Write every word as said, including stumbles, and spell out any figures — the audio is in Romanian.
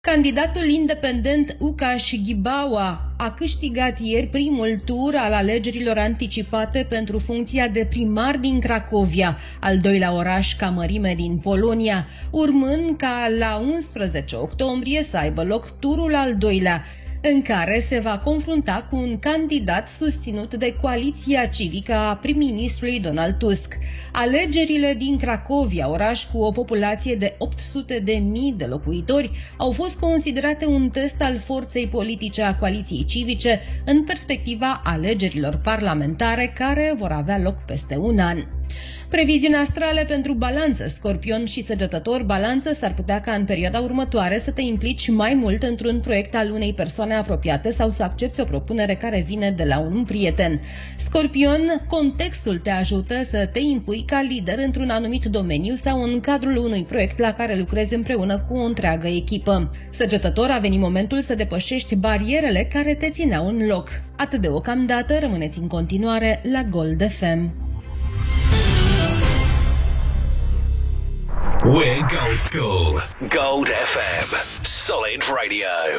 Candidatul independent Łukasz Ghibaua a câștigat ieri primul tur al alegerilor anticipate pentru funcția de primar din Cracovia, al doilea oraș ca mărime din Polonia, urmând ca la unsprezece octombrie să aibă loc turul al doilea, în care se va confrunta cu un candidat susținut de coaliția civică a prim-ministrului Donald Tusk. Alegerile din Cracovia, oraș cu o populație de opt sute de mii de locuitori, au fost considerate un test al forței politice a coaliției civice în perspectiva alegerilor parlamentare care vor avea loc peste un an. Previziuni astrale pentru Balanță, Scorpion și Săgetător. Balanță, s-ar putea ca în perioada următoare să te implici mai mult într-un proiect al unei persoane apropiate sau să accepți o propunere care vine de la un prieten. Scorpion, contextul te ajută să te impui ca lider într-un anumit domeniu sau în cadrul unui proiect la care lucrezi împreună cu o întreagă echipă. Săgetător, a venit momentul să depășești barierele care te țineau în loc. Atât deocamdată, rămâneți în continuare la Gold F M. We're Gold School. Gold F M. Solid Radio.